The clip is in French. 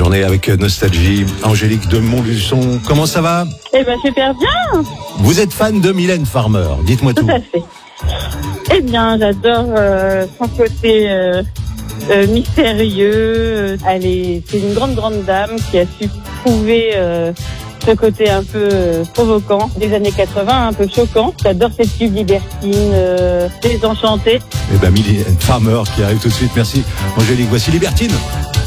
journée avec Nostalgie. Angélique de Montluçon, comment ça va? Eh ben super bien. Vous êtes fan de Mylène Farmer, dites-moi tout. Tout à fait. Eh bien, j'adore son côté mystérieux. C'est une grande dame qui a su prouver ce côté un peu provocant des années 80, un peu choquant. J'adore cette pub libertine, désenchantée. Eh ben Mylène Farmer qui arrive tout de suite. Merci Angélique. Voici Libertine.